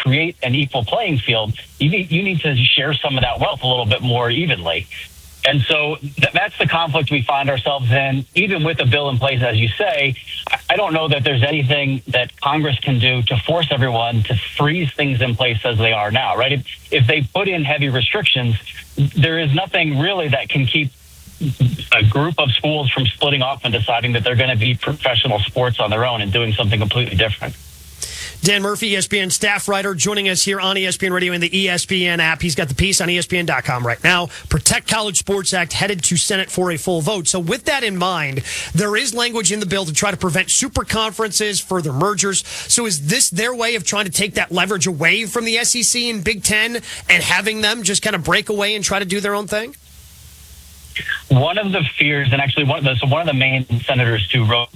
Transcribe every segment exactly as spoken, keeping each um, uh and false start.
create an equal playing field, you need, you need to share some of that wealth a little bit more evenly. And so th- that's the conflict we find ourselves in. Even with a bill in place, as you say, I, I don't know that there's anything that Congress can do to force everyone to freeze things in place as they are now, right? If, if they put in heavy restrictions, there is nothing really that can keep a group of schools from splitting off and deciding that they're going to be professional sports on their own and doing something completely different. Dan Murphy, E S P N staff writer, joining us here on E S P N Radio and the E S P N app. He's got the piece on E S P N dot com right now. Protect College Sports Act headed to Senate for a full vote. So with that in mind, there is language in the bill to try to prevent super conferences, further mergers. So is this their way of trying to take that leverage away from the S E C and Big Ten and having them just kind of break away and try to do their own thing? One of the fears, and actually one of the, so one of the main senators who wrote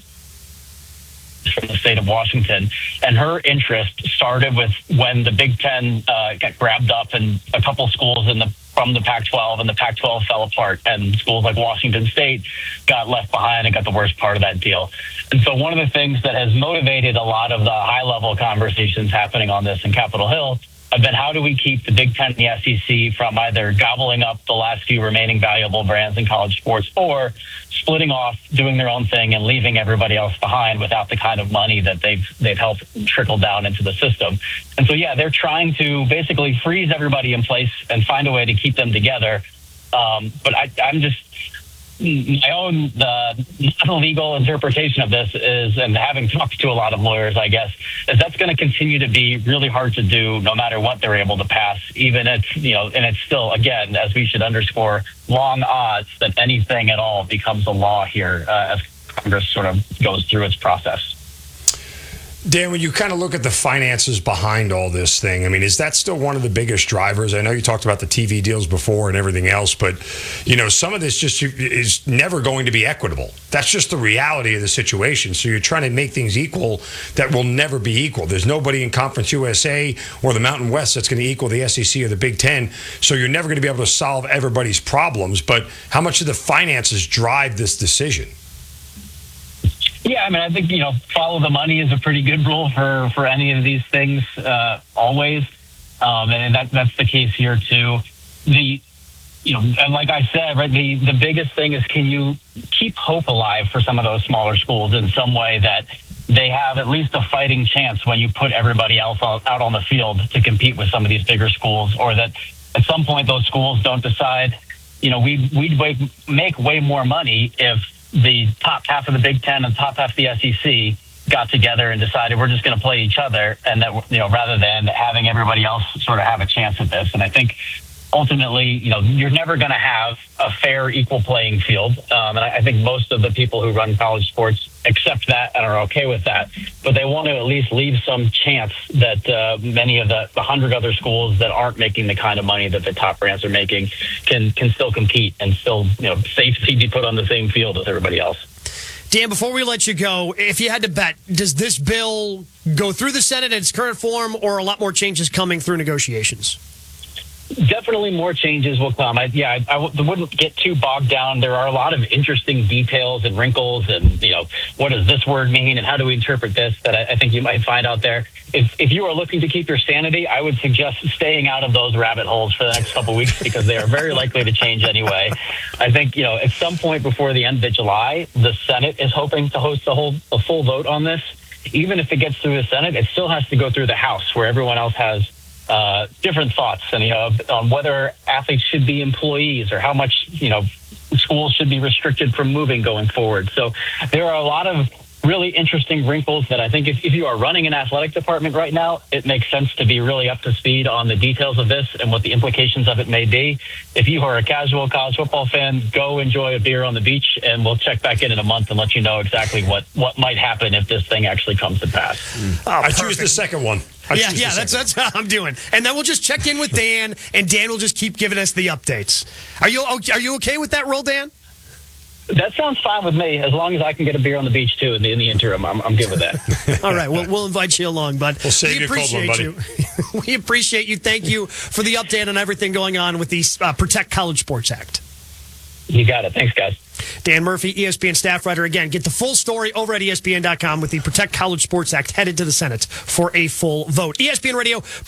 from the state of Washington, and her interest started with when the Big Ten uh, got grabbed up and a couple schools in the from the Pac twelve, and the Pac twelve fell apart, and schools like Washington State got left behind and got the worst part of that deal. And so one of the things that has motivated a lot of the high-level conversations happening on this in Capitol Hill have been, how do we keep the Big Ten and the S E C from either gobbling up the last few remaining valuable brands in college sports, or splitting off, doing their own thing, and leaving everybody else behind without the kind of money that they've they've helped trickle down into the system. And so, yeah, they're trying to basically freeze everybody in place and find a way to keep them together. Um, but I, I'm just... My own uh, non-legal interpretation of this is, and having talked to a lot of lawyers, I guess, is that's going to continue to be really hard to do no matter what they're able to pass, even if, you know, and it's still, again, as we should underscore, long odds that anything at all becomes a law here uh, as Congress sort of goes through its process. Dan, when you kind of look at the finances behind all this thing, I mean, is that still one of the biggest drivers? I know you talked about the T V deals before and everything else, but, you know, some of this just is never going to be equitable. That's just the reality of the situation. So you're trying to make things equal that will never be equal. There's nobody in Conference U S A or the Mountain West that's going to equal the S E C or the Big Ten. So you're never going to be able to solve everybody's problems. But how much of the finances drive this decision? Yeah, I mean, I think, you know, follow the money is a pretty good rule for, for any of these things, uh, always. Um, and that, that's the case here, too. The, you know, and like I said, right, the, the biggest thing is, can you keep hope alive for some of those smaller schools in some way that they have at least a fighting chance when you put everybody else out on the field to compete with some of these bigger schools, or that at some point those schools don't decide, you know, we, we'd make way more money if the top half of the Big Ten and top half of the S E C got together and decided we're just going to play each other, and that, you know, rather than having everybody else sort of have a chance at this. And I think ultimately, you know, you're never going to have a fair, equal playing field. Um, and I, I think most of the people who run college sports accept that and are okay with that. But they want to at least leave some chance that uh, many of the, the hundred other schools that aren't making the kind of money that the top brands are making can can still compete and still, you know, safely be put on the same field as everybody else. Dan, before we let you go, if you had to bet, does this bill go through the Senate in its current form, or a lot more changes coming through negotiations? Definitely more changes will come. I, yeah, I, I w- wouldn't get too bogged down. There are a lot of interesting details and wrinkles, and, you know, what does this word mean and how do we interpret this, that I, I think you might find out there. If, if you are looking to keep your sanity, I would suggest staying out of those rabbit holes for the next couple of weeks, because they are very likely to change anyway. I think, you know, at some point before the end of July, the Senate is hoping to host a whole a full vote on this. Even if it gets through the Senate, it still has to go through the House, where everyone else has Uh, different thoughts, and, you know, on whether athletes should be employees or how much, you know, schools should be restricted from moving going forward. So there are a lot of really interesting wrinkles that I think if, if you are running an athletic department right now, it makes sense to be really up to speed on the details of this and what the implications of it may be. If you are a casual college football fan, go enjoy a beer on the beach, and we'll check back in in a month and let you know exactly what, what might happen if this thing actually comes to pass. Mm. Oh, I choose the second one. I yeah, yeah, that's that's how I'm doing. And then we'll just check in with Dan, and Dan will just keep giving us the updates. Are you are you okay with that role, Dan? That sounds fine with me, as long as I can get a beer on the beach, too, in the, in the interim. I'm, I'm good with that. All right, well, we'll invite you along, bud. We'll save we you a cold one, buddy. You. We appreciate you. Thank you for the update on everything going on with the uh, Protect College Sports Act. You got it. Thanks, guys. Dan Murphy, E S P N staff writer. Again, get the full story over at E S P N dot com with the Protect College Sports Act headed to the Senate for a full vote. E S P N Radio.